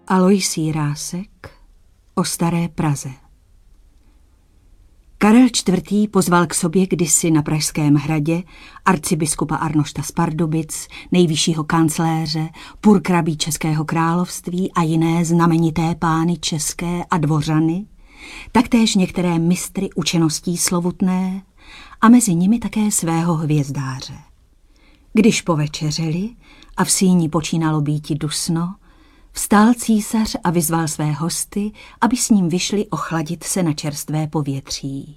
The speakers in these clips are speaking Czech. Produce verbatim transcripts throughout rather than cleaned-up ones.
Alois Jirásek o staré Praze. Karel čtvrtý. pozval k sobě kdysi na Pražském hradě arcibiskupa Arnošta z Pardubic, nejvyššího kancléře, purkrabí Českého království a jiné znamenité pány české a dvořany, taktéž některé mistry učeností slovutné a mezi nimi také svého hvězdáře. Když povečeřeli a v síni počínalo býti dusno, vstál císař a vyzval své hosty, aby s ním vyšli ochladit se na čerstvé povětří.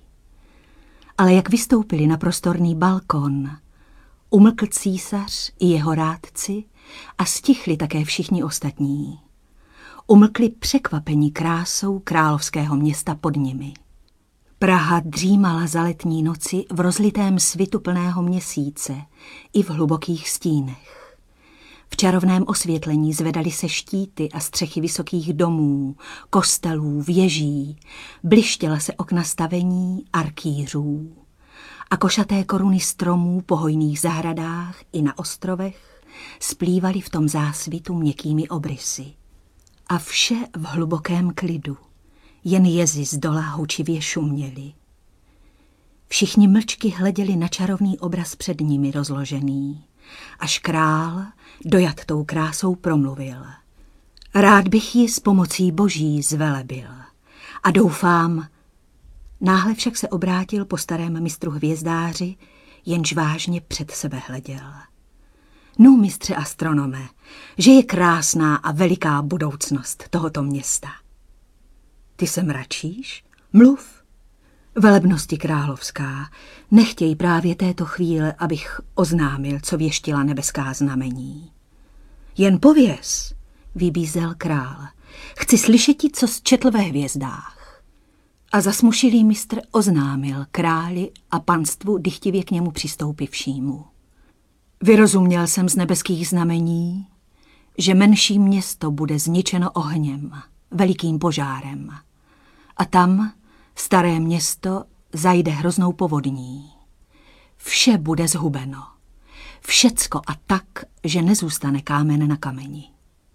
Ale jak vystoupili na prostorný balkon, umlkl císař i jeho rádci a stichli také všichni ostatní. Umlkli překvapení krásou královského města pod nimi. Praha dřímala za letní noci v rozlitém svitu plného měsíce i v hlubokých stínech. V čarovném osvětlení zvedaly se štíty a střechy vysokých domů, kostelů, věží, blištěla se okna stavení arkýřů a košaté koruny stromů po hojných zahradách i na ostrovech splývaly v tom zásvitu měkkými obrysy. A vše v hlubokém klidu, jen jezy zdola hučivě šuměly. Všichni mlčky hleděli na čarovný obraz před nimi rozložený, až král dojat tou krásou promluvil. Rád bych ji s pomocí boží zvelebil a doufám. Náhle však se obrátil po starém mistru hvězdáři, jenž vážně před sebe hleděl. Nu, mistře astronome, že je krásná a veliká budoucnost tohoto města. Ty se mračíš? Mluv. Velebnosti královská, nechtěj právě této chvíle, abych oznámil, co věštila nebeská znamení. Jen pověz, vybízel král, chci slyšeti, co zčetl ve hvězdách. A zasmušilý mistr oznámil králi a panstvu dychtivě k němu přistoupivšímu. Vyrozuměl jsem z nebeských znamení, že menší město bude zničeno ohněm, velikým požárem. A tam staré město zajde hroznou povodní. Vše bude zhubeno. Všecko a tak, že nezůstane kámen na kameni.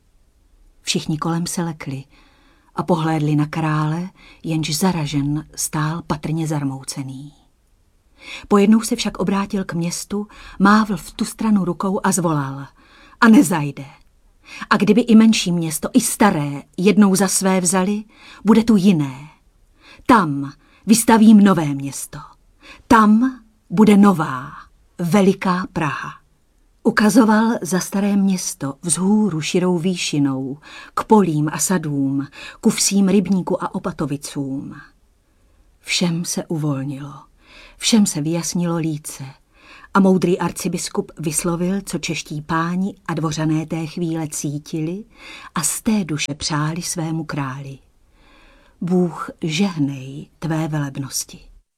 Všichni kolem se lekli a pohlédli na krále, jenž zaražen stál patrně zarmoucený. Pojednou se však obrátil k městu, mávl v tu stranu rukou a zvolal. A nezajde. A kdyby i menší město, i staré, jednou za své vzali, bude tu jiné. Tam vystavím nové město. Tam bude nová, veliká Praha. Ukazoval za staré město vzhůru širou výšinou, k polím a sadům, ku vsím rybníku a opatovicům. Všem se uvolnilo, všem se vyjasnilo líce a moudrý arcibiskup vyslovil, co čeští páni a dvořané té chvíle cítili a z té duše přáli svému králi. Bůh žehnej tvé velebnosti.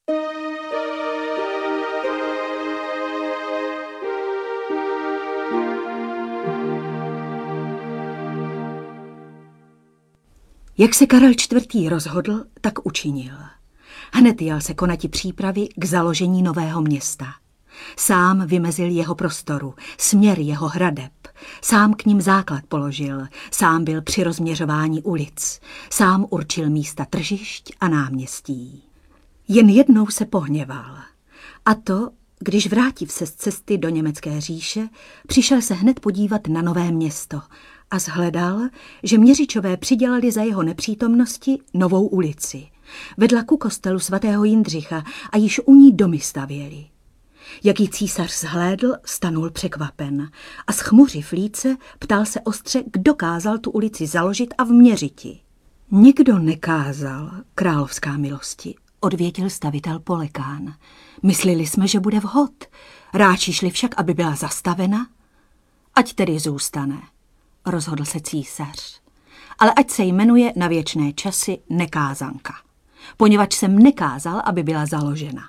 Jak se Karel čtvrtý. rozhodl, tak učinil. Hned jel se konati přípravy k založení nového města. Sám vymezil jeho prostoru, směr jeho hradeb, sám k ním základ položil, sám byl při rozměřování ulic, sám určil místa tržišť a náměstí. Jen jednou se pohněval, a to, když vrátiv se z cesty do německé říše, přišel se hned podívat na nové město a shledal, že měřičové přidělali za jeho nepřítomnosti novou ulici. Vedla ku kostelu svatého Jindřicha a již u ní domy stavěli. Jak ji císař zhlédl, stanul překvapen a schmuřiv líce ptal se ostře, kdo kázal tu ulici založit a vměřiti. Nikdo nekázal, královská milosti, odvětil stavitel Polekán. Myslili jsme, že bude vhod. Ráčíš-li však, aby byla zastavena? Ať tedy zůstane, rozhodl se císař. Ale ať se jmenuje na věčné časy nekázanka, poněvadž jsem nekázal, aby byla založena.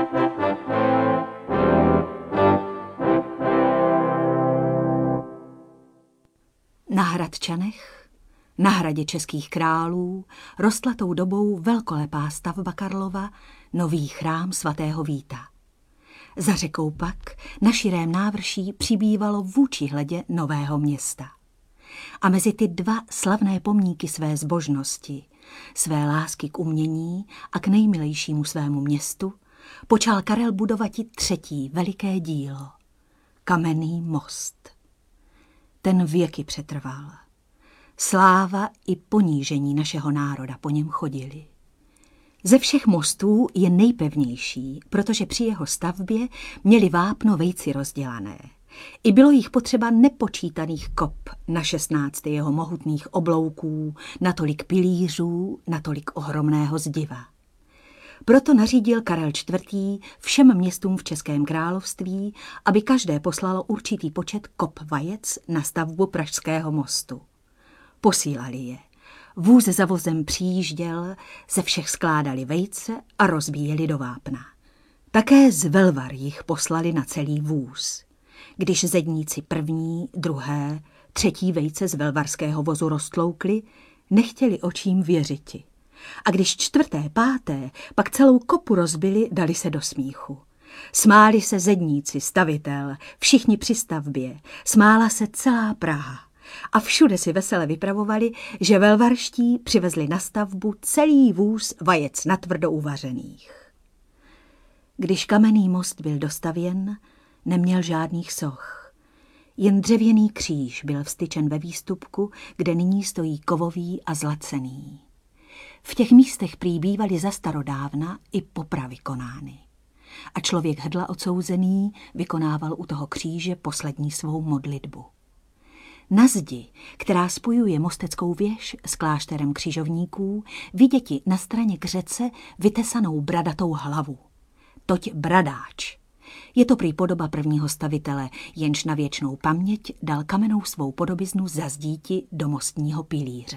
Na Hradčanech, na hradě českých králů, rostla tou dobou velkolepá stavba Karlova, nový chrám svatého Víta. Za řekou pak na širém návrší přibývalo vůči hledě nového města. A mezi ty dva slavné pomníky své zbožnosti, své lásky k umění a k nejmilejšímu svému městu, počal Karel budovati třetí veliké dílo, Kamenný most. Ten věky přetrval. Sláva i ponížení našeho národa po něm chodili. Ze všech mostů je nejpevnější, protože při jeho stavbě měli vápno vejci rozdělané. I bylo jich potřeba nepočítaných kop na šestnáct jeho mohutných oblouků, natolik pilířů, natolik ohromného zdiva. Proto nařídil Karel čtvrtý. všem městům v Českém království, aby každé poslalo určitý počet kop vajec na stavbu Pražského mostu. Posílali je. Vůz za vozem přijížděl, ze všech skládali vejce a rozbíjeli do vápna. Také z Velvar jich poslali na celý vůz. Když zedníci první, druhé, třetí vejce z velvarského vozu roztloukli, nechtěli očím věřiti. A když čtvrté, páté, pak celou kopu rozbili, dali se do smíchu. Smáli se zedníci, stavitel, všichni při stavbě, smála se celá Praha. A všude si vesele vypravovali, že velvarští přivezli na stavbu celý vůz vajec natvrdo uvařených. Když Kamenný most byl dostavěn, neměl žádných soch. Jen dřevěný kříž byl vstyčen ve výstupku, kde nyní stojí kovový a zlacený. V těch místech prý bývaly za starodávna i popravy konány. A člověk hrdla odsouzený vykonával u toho kříže poslední svou modlitbu. Na zdi, která spojuje Mosteckou věž s klášterem křižovníků, viděti na straně k řece vytesanou bradatou hlavu. Toť bradáč. Je to prý podoba prvního stavitele, jenž na věčnou paměť dal kamennou svou podobiznu za zdíti do mostního pilíře.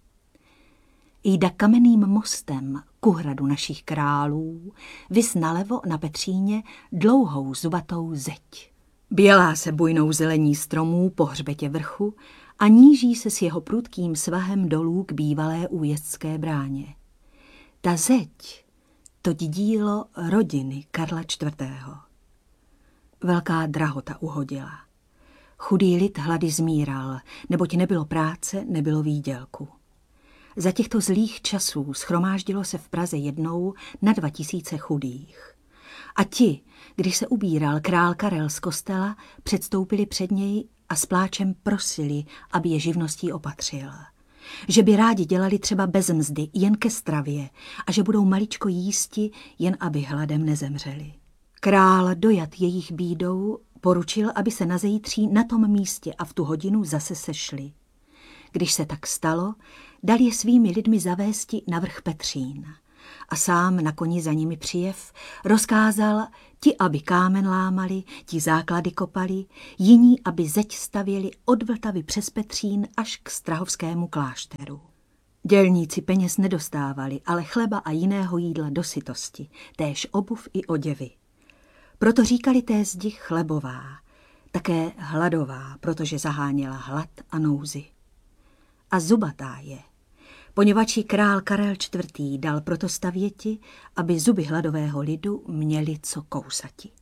Jda Kamenným mostem ku hradu našich králů, vys nalevo na Petříně dlouhou zubatou zeď. Bělá se bujnou zelení stromů po hřbetě vrchu a níží se s jeho prudkým svahem dolů k bývalé újezdské bráně. Ta zeď, toť dílo rodiny Karla čtvrtého. Velká drahota uhodila. Chudý lid hlady zmíral, neboť nebylo práce, nebylo výdělku. Za těchto zlých časů schromáždilo se v Praze jednou na dva tisíce chudých. A ti, když se ubíral král Karel z kostela, předstoupili před něj a s pláčem prosili, aby je živností opatřil. Že by rádi dělali třeba bez mzdy, jen ke stravě, a že budou maličko jísti, jen aby hladem nezemřeli. Král, dojat jejich bídou, poručil, aby se na zítří na tom místě a v tu hodinu zase sešli. Když se tak stalo, dal je svými lidmi zavésti na vrch Petřín a sám na koni za nimi přijev rozkázal ti, aby kámen lámali, ti základy kopali, jiní, aby zeď stavěli od Vltavy přes Petřín až k strahovskému klášteru. Dělníci peněz nedostávali, ale chleba a jiného jídla do sytosti, též obuv i oděvy. Proto říkali té zdi chlebová, také hladová, protože zaháněla hlad a nouzi. A zubatá je, poněvadž ji král Karel čtvrtý. dal proto stavěti, aby zuby hladového lidu měli co kousati.